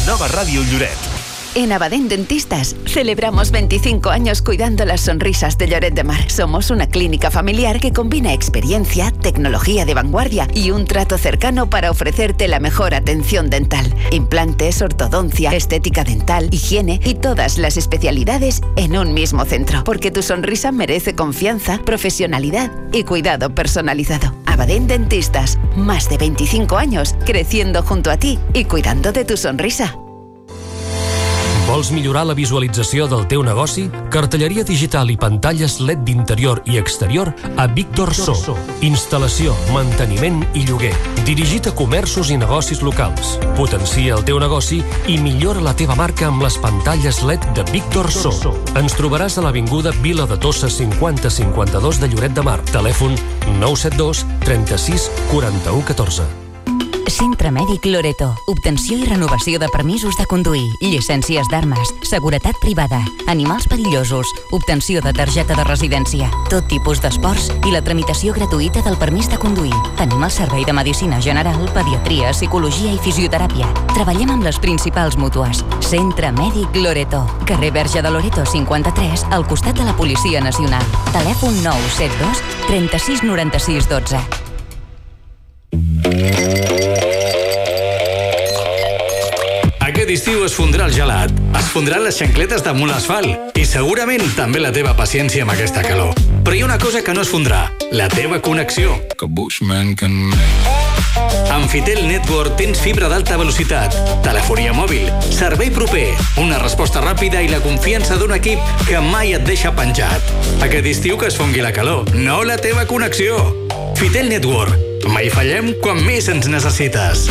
Nova Ràdio Lloret. En Abadén Dentistas celebramos 25 años cuidando las sonrisas de Lloret de Mar. Somos una clínica familiar que combina experiencia, tecnología de vanguardia y un trato cercano para ofrecerte la mejor atención dental. Implantes, ortodoncia, estética dental, higiene y todas las especialidades en un mismo centro. Porque tu sonrisa merece confianza, profesionalidad y cuidado personalizado. Abadén Dentistas, más de 25 años creciendo junto a ti y cuidando de tu sonrisa. Vols millorar la visualització del teu negoci? Cartelleria digital i pantalles LED d'interior i exterior a Víctor So. Instal·lació, manteniment i lloguer. Dirigit a comerços i negocis locals. Potencia el teu negoci i millora la teva marca amb les pantalles LED de Víctor So. Ens trobaràs a l'avinguda Vila de Tossa 5052 de Lloret de Mar. Telèfon 972 36 41 14. Centre Mèdic Loreto. Obtenció i renovació de permisos de conduir, llicències d'armes, seguretat privada, animals perillosos, obtenció de targeta de residència, tot tipus d'esports i la tramitació gratuïta del permís de conduir. Tenim el servei de medicina general, pediatria, psicologia i fisioteràpia. Treballem amb les principals mútues. Centre Mèdic Loreto. Carrer Verge de Loreto 53, al costat de la Policia Nacional. Telèfon 972 36 96 12. Aquest estiu es fondrà el gelat, es fondran les xancletes damunt l'asfalt i segurament també la teva paciència amb aquesta calor. Però hi ha una cosa que no es fondrà, la teva connexió. Amb Fitel Network tens fibra d'alta velocitat, telefonia mòbil, servei proper, una resposta ràpida i la confiança d'un equip que mai et deixa penjat. Aquest estiu que es fongui la calor, no la teva connexió. Fitel Network, mai fallem quan més ens necessites.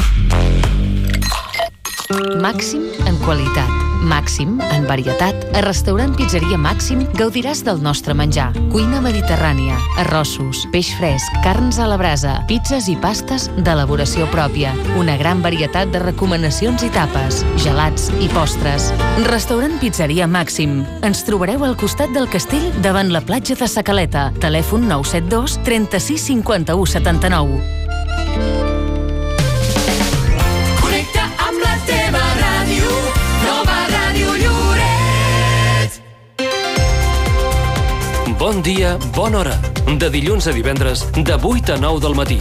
Màxim en qualitat, màxim en varietat. A Restaurant Pizzeria Màxim gaudiràs del nostre menjar. Cuina mediterrània, arrossos, peix fresc, carns a la brasa, pizzas i pastes d'elaboració pròpia. Una gran varietat de recomanacions i tapes, gelats i postres. Restaurant Pizzeria Màxim. Ens trobareu al costat del castell davant la platja de Sa Caleta. Telèfon 972 36 51 79. Bon dia, bona hora. De dilluns a divendres, de 8 a 9 del matí.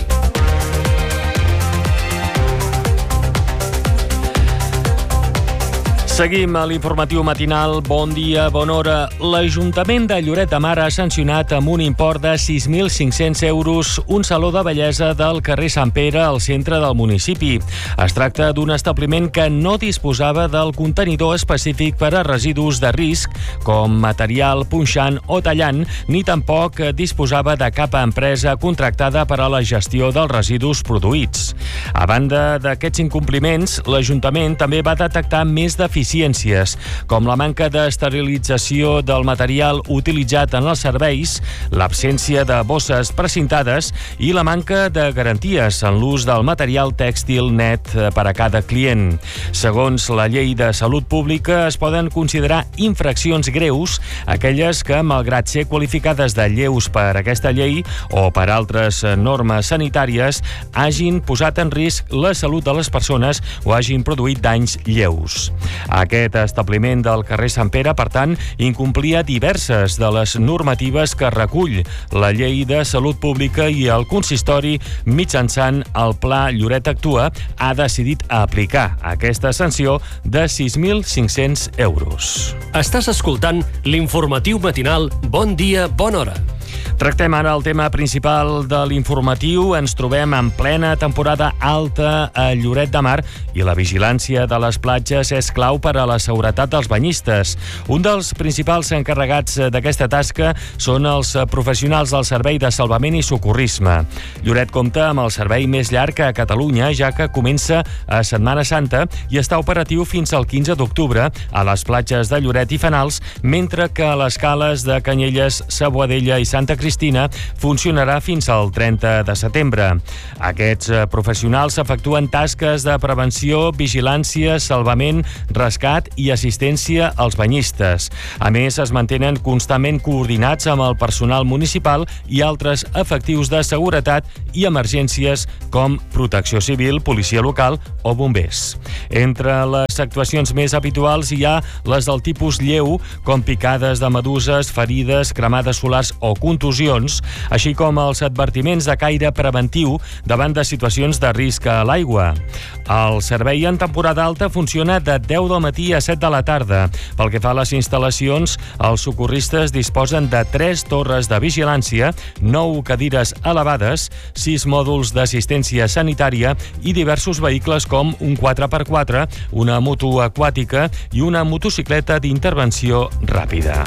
Seguim a l'informatiu matinal. Bon dia, bona hora. L'Ajuntament de Lloret de Mar ha sancionat amb un import de 6.500 euros un saló de bellesa del carrer Sant Pere al centre del municipi. Es tracta d'un establiment que no disposava del contenidor específic per a residus de risc, com material punxant o tallant, ni tampoc disposava de cap empresa contractada per a la gestió dels residus produïts. A banda d'aquests incompliments, l'Ajuntament també va detectar més deficiències, com la manca d'esterilització del material utilitzat en els serveis, l'absència de bosses precintades i la manca de garanties en l'ús del material tèxtil net per a cada client. Segons la Llei de Salut Pública, es poden considerar infraccions greus aquelles que, malgrat ser qualificades de lleus per aquesta llei o per altres normes sanitàries, hagin posat en risc la salut de les persones o hagin produït danys lleus. Aquest establiment del carrer Sant Pere, per tant, incomplia diverses de les normatives que recull la Llei de Salut Pública i el consistori, mitjançant el Pla Lloret Actua, ha decidit aplicar aquesta sanció de 6.500 euros. Estàs escoltant l'informatiu matinal Bon dia, bona hora. Tractem ara el tema principal de l'informatiu. Ens trobem en plena temporada alta a Lloret de Mar i la vigilància de les platges és clau per a la seguretat dels banyistes. Un dels principals encarregats d'aquesta tasca són els professionals del Servei de Salvament i Socorrisme. Lloret compta amb el servei més llarg a Catalunya, ja que comença a Setmana Santa i està operatiu fins al 15 d'octubre a les platges de Lloret i Fenals, mentre que a les cales de Canyelles, Sa Boadella i Santa Cristina Cristina funcionarà fins al 30 de setembre. Aquests professionals efectuen tasques de prevenció, vigilància, salvament, rescat i assistència als banyistes. A més, es mantenen constantment coordinats amb el personal municipal i altres efectius de seguretat i emergències com protecció civil, policia local o bombers. Entre les actuacions més habituals hi ha les del tipus lleu, com picades de meduses, ferides, cremades solars o contusions, així com els advertiments de caire preventiu davant de situacions de risc a l'aigua. El servei en temporada alta funciona de 10 del matí a 7 de la tarda. Pel que fa a les instal·lacions, els socorristes disposen de 3 torres de vigilància, 9 cadires elevades, 6 mòduls d'assistència sanitària i diversos vehicles com un 4x4, una moto aquàtica i una motocicleta d'intervenció ràpida.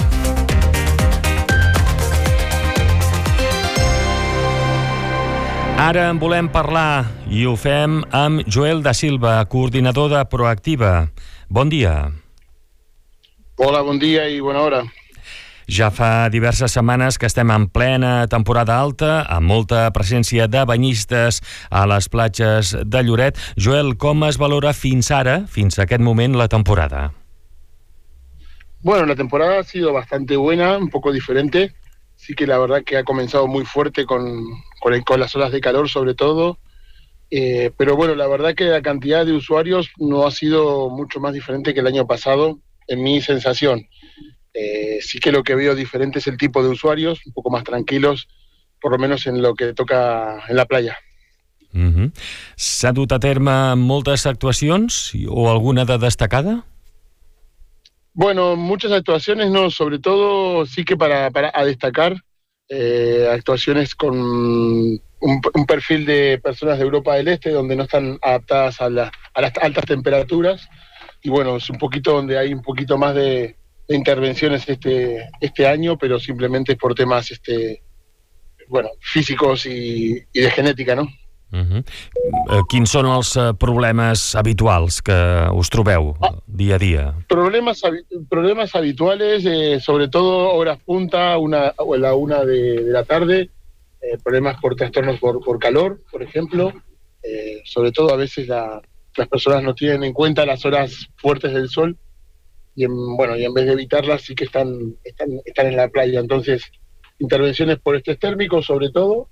Ara en volem parlar i ho fem amb Joel da Silva, coordinador de Proactiva. Bon dia. Hola, bon dia i bona hora. Ja fa diverses setmanes que estem en plena temporada alta, amb molta presència de banyistes a les platges de Lloret. Joel, com es valora fins ara, fins a aquest moment, la temporada? Bueno, la temporada ha sido bastante buena, un poco diferente. Sí que la verdad que ha comenzado muy fuerte con las olas de calor sobre todo. Pero bueno, la verdad que la cantidad de usuarios no ha sido mucho más diferente que el año pasado, en mi sensación. Sí que lo que veo diferente es el tipo de usuarios, un poco más tranquilos, por lo menos en lo que toca en la playa. S'ha dut a terme moltes actuacions o alguna de destacada? Bueno, muchas actuaciones no, sobre todo sí que para destacar actuaciones con un perfil de personas de Europa del Este donde no están adaptadas a las altas temperaturas y bueno, es un poquito donde hay un poquito más de intervenciones este año, pero simplemente por temas físicos y de genética, ¿no? Quins són els problemes habituals que us trobeu dia a dia? Problemas habituales, sobre todo horas punta, la una de la tarde, problemas por trastornos por calor, por ejemplo. Sobre todo a veces las personas no tienen en cuenta las horas fuertes del sol y en vez de evitarlas sí que están en la playa. Entonces, intervenciones por estrés térmico sobre todo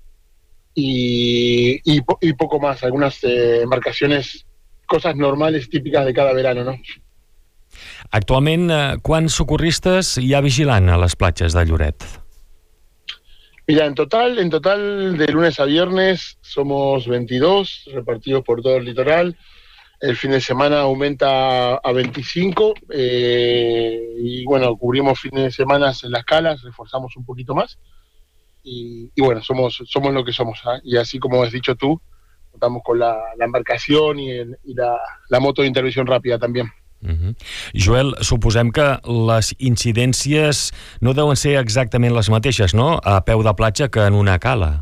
y poco más, algunas embarcaciones, cosas normales típicas de cada verano, ¿no? Actualment, quants socorristes hi ha vigilant a les platges de Lloret? Mira, en total, de lunes a viernes somos 22 repartidos por todo el litoral. El fin de semana aumenta a 25 y bueno, cubrimos fines de semana en las calas, reforzamos un poquito más y bueno, somos lo que somos, ¿eh? Y así como has dicho tú, contamos con la embarcación y la moto de intervención rápida también. Joel, suposem que les incidències no deuen ser exactament les mateixes, no?, a peu de platja que en una cala.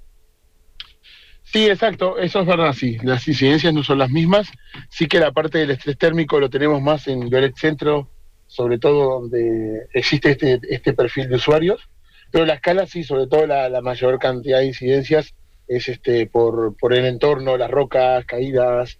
Sí, exacto, eso es verdad, sí. Las incidencias no son las mismas. Sí que la parte del estrés térmico lo tenemos más en Lloret Centro, sobre todo donde existe este perfil de usuarios. Pero la escala sí, sobre todo la mayor cantidad de incidencias es por el entorno, las rocas, caídas,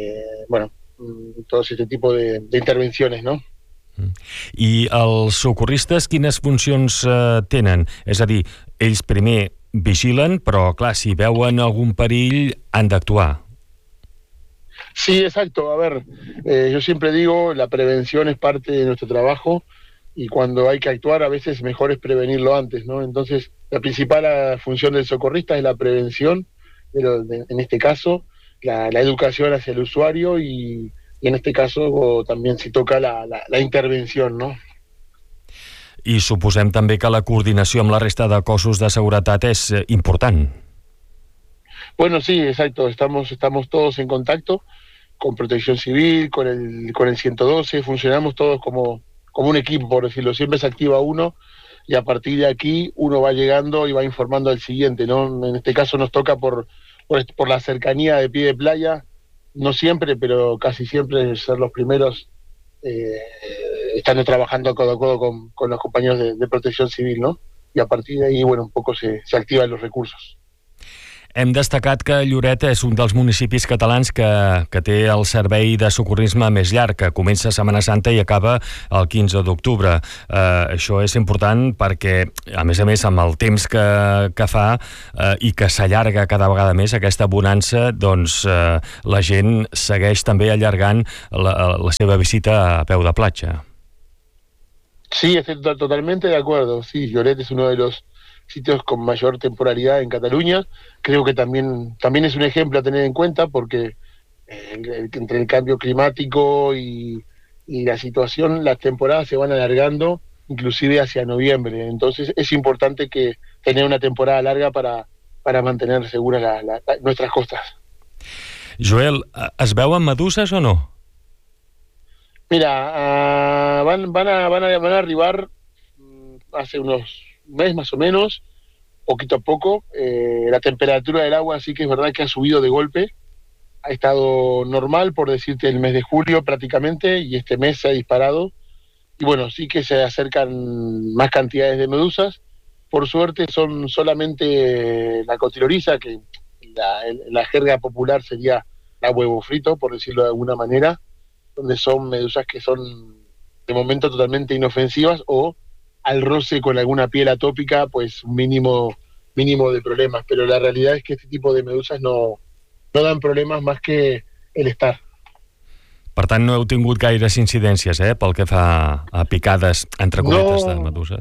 todo este tipo de intervenciones, ¿no? I els socorristes quines funcions tenen? És a dir, ells primer vigilen, però clar, si veuen algun perill han d'actuar. Sí, exacto. A ver, yo siempre digo, la prevención es parte de nuestro trabajo y cuando hay que actuar a veces mejor es prevenirlo antes, ¿no? Entonces, la principal función del socorrista es la prevención, pero en este caso, la educación hacia el usuario y en este caso también si toca la intervención, ¿no? I suposem també que la coordinació amb la resta de cossos de seguretat és important. Bueno, sí, exacto. Estamos todos en contacto con Protección Civil, con el 112, funcionamos todos como un equipo, por decirlo. Siempre se activa uno y a partir de aquí uno va llegando y va informando al siguiente, ¿no? En este caso nos toca por la cercanía de pie de playa, no siempre, pero casi siempre ser los primeros estando trabajando codo a codo con los compañeros de Protección Civil, ¿no? a partir de ahí, bueno, un poco se activan los recursos. Hem destacat que Lloret és un dels municipis catalans que té el servei de socorrisme més llarg, que comença Setmana Santa i acaba el 15 d'octubre. Això és important perquè, a més, amb el temps que fa i que s'allarga cada vegada més aquesta bonança, doncs la gent segueix també allargant la seva visita a peu de platja. Sí, estoy totalmente de acuerdo. Sí, Lloret es uno de los sitios con mayor temporalidad en Cataluña. Creo que también es un ejemplo a tener en cuenta porque entre el cambio climático y la situación, las temporadas se van alargando inclusive hacia noviembre. Entonces es importante que tener una temporada larga para mantener seguras nuestras costas. Joel, es veuen meduses o no? Mira, van a arribar hace unos mes más o menos, poquito a poco. La temperatura del agua sí que es verdad que ha subido de golpe, ha estado normal, por decirte, el mes de julio prácticamente, y este mes se ha disparado, y bueno, sí que se acercan más cantidades de medusas. Por suerte son solamente la cotiloriza, que la jerga popular sería la huevo frito, por decirlo de alguna manera, donde son medusas que son de momento totalmente inofensivas o al roce con alguna piel atópica, pues un mínimo de problemas, pero la realidad es que este tipo de medusas no dan problemas más que el estar. Per tant, no heu tingut gaires incidències, pel que fa a picades, entre cometes, de meduses?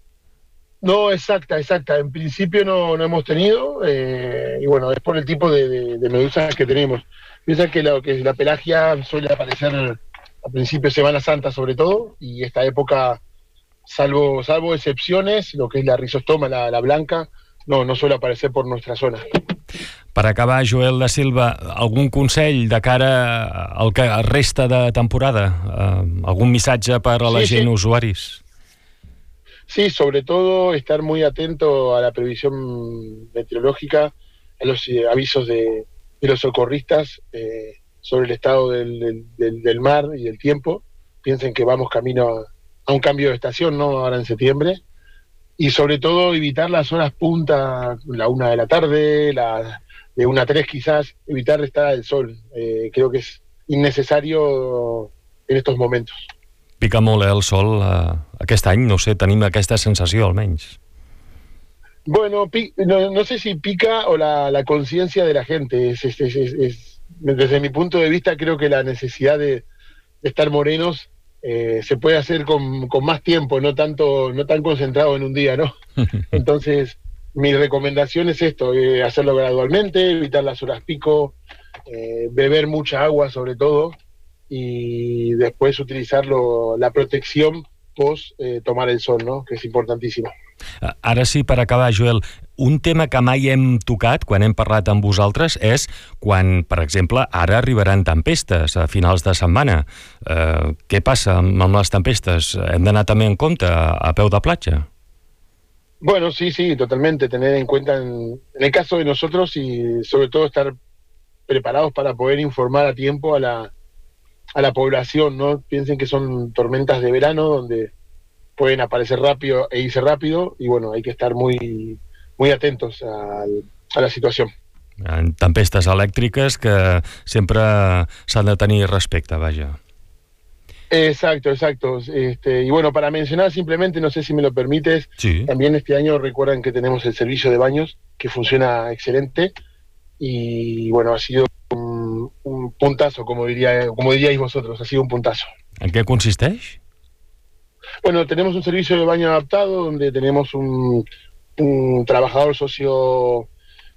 No, exacta. En principio no hemos tenido, y bueno, es por el tipo de medusas que tenemos. Piensa que la pelagia suele aparecer a principios de Semana Santa sobre todo, y esta época, salvo excepciones, lo que es la rizostoma, la blanca, no suele aparecer por nuestra zona. Per acabar, Joel da Silva, algun consell de cara al que resta de temporada? Algun missatge per a la gent, usuaris? Sí, sobre todo estar muy atento a la previsión meteorológica, a los avisos de los socorristas sobre el estado del mar y del tiempo. Piensen que vamos camino a un cambio de estación, ¿no? Ahora en septiembre, y sobre todo evitar las horas punta, la 1 de la tarde, de 1 a 3 quizás, evitar estar al sol. Creo que es innecesario en estos momentos. Pica molt, el sol aquest any, no sé, tenim aquesta sensació almenys. Bueno, no sé si pica o la conciencia de la gente. Desde mi punto de vista, creo que la necesidad de estar morenos se puede hacer con más tiempo, no tan concentrado en un día, ¿no? Entonces, mi recomendación es esto, hacerlo gradualmente, evitar las horas pico, beber mucha agua sobre todo, y después utilizar la protección post tomar el sol, ¿no? Que és importantíssim. Ara sí, per acabar, Joel, un tema que mai hem tocat quan hem parlat amb vosaltres és quan, per exemple, ara arribaran tempestes a finals de setmana. Què passa amb les tempestes? Hem d'anar també en compte a peu de platja? Bueno, sí, totalmente. Tener en cuenta en el caso de nosotros y sobre todo estar preparados para poder informar a tiempo a la población, ¿no? Piensen que son tormentas de verano donde pueden aparecer rápido e irse rápido, y bueno, hay que estar muy atentos a la situació. Tempestes elèctriques que sempre s'han de tenir respecte, vaja. Exacto. Y bueno, para mencionar simplemente, no sé si me lo permites, sí. También este año recuerdan que tenemos el servicio de baños que funciona excelente, y bueno, ha sido un puntazo, como diríais vosotros, ha sido un puntazo. ¿En qué consisteix? Bueno, tenemos un servicio de baño adaptado donde tenemos un trabajador socio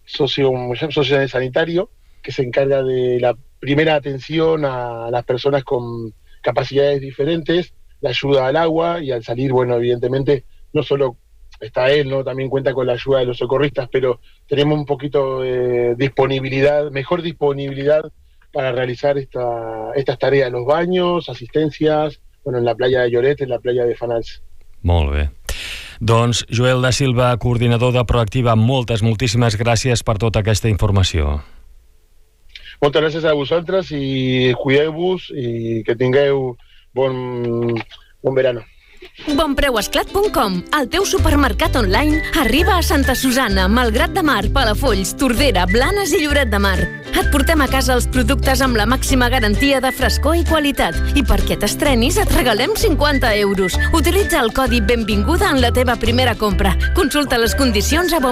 sanitario que se encarga de la primera atención a las personas con capacidades diferentes, la ayuda al agua, y al salir, bueno, evidentemente no solo está él, ¿no? También cuenta con la ayuda de los socorristas, pero tenemos un poquito de mejor disponibilidad para realizar estas tareas, los baños, asistencias, bueno, en la playa de Lloret, en la playa de Fanals. Molt bé. Doncs Joel da Silva, coordinador de Proactiva, moltíssimes gràcies per tota aquesta informació. Moltes gràcies a vosaltres i cuideu-vos i que tingueu bon verano. Bonpreuesclat.com, el teu supermercat online, arriba a Santa Susanna, Malgrat de Mar, Palafolls, Tordera, Blanes i Lloret de Mar. Et portem a casa els productes amb la màxima garantia de frescor i qualitat. I perquè t'estrenis et regalem 50 euros. Utilitza el codi Benvinguda en la teva primera compra. Consulta les condicions a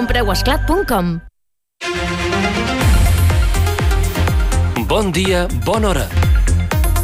bonpreuesclat.com. Bon dia, bona hora.